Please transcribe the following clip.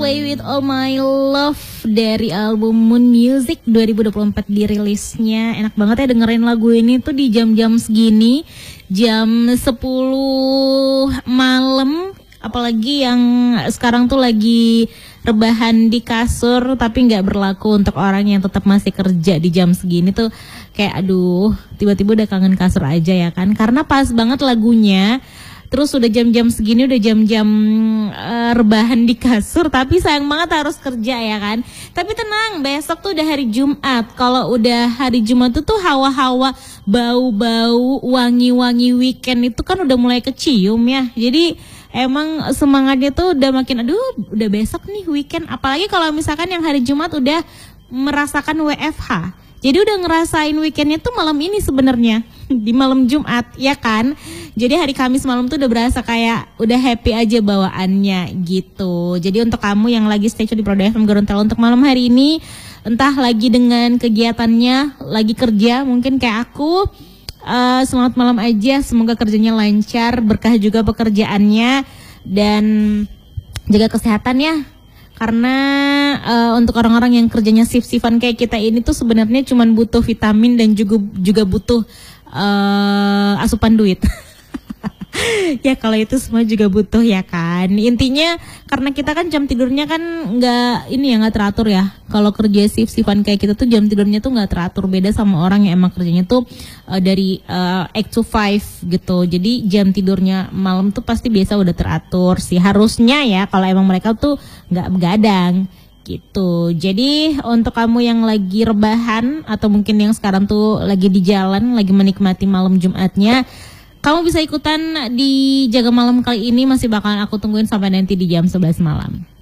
Away With All My Love dari album Moon Music 2024 dirilisnya. Enak banget ya dengerin lagu ini tuh di jam-jam segini, jam 10 malam. Apalagi yang sekarang tuh lagi rebahan di kasur, tapi gak berlaku untuk orang yang tetap masih kerja di jam segini tuh. Kayak aduh, tiba-tiba udah kangen kasur aja ya kan. Karena pas banget lagunya. Terus udah jam-jam segini, udah jam-jam rebahan di kasur, tapi sayang banget harus kerja ya kan. Tapi tenang, besok tuh udah hari Jumat. Kalau udah hari Jumat tuh hawa-hawa, bau-bau, wangi-wangi weekend itu kan udah mulai kecium ya. Jadi emang semangatnya tuh udah makin, aduh udah besok nih weekend. Apalagi kalau misalkan yang hari Jumat udah merasakan WFH. Jadi udah ngerasain weekendnya tuh malam ini sebenarnya, di malam Jumat ya kan. Jadi hari Kamis malam tuh udah berasa kayak udah happy aja bawaannya gitu. Jadi untuk kamu yang lagi stay tune di Prodo FM Gorontalo untuk malam hari ini, entah lagi dengan kegiatannya, lagi kerja mungkin kayak aku, selamat malam aja. Semoga kerjanya lancar, berkah juga pekerjaannya, dan jaga kesehatan ya. Karena untuk orang-orang yang kerjanya shift-shiftan kayak kita ini tuh sebenarnya cuma butuh vitamin dan juga butuh asupan duit. Ya kalau itu semua juga butuh ya kan. Intinya karena kita kan jam tidurnya kan nggak teratur ya. Kalau kerja shift-shiftan kayak kita tuh jam tidurnya tuh nggak teratur, beda sama orang yang emang kerjanya tuh dari 8 to 5 gitu. Jadi jam tidurnya malam tuh pasti biasa udah teratur sih harusnya ya, kalau emang mereka tuh nggak begadang gitu. Jadi untuk kamu yang lagi rebahan atau mungkin yang sekarang tuh lagi di jalan, lagi menikmati malam Jumatnya, kamu bisa ikutan di Jaga Malam kali ini, masih bakalan aku tungguin sampai nanti di jam 11 malam.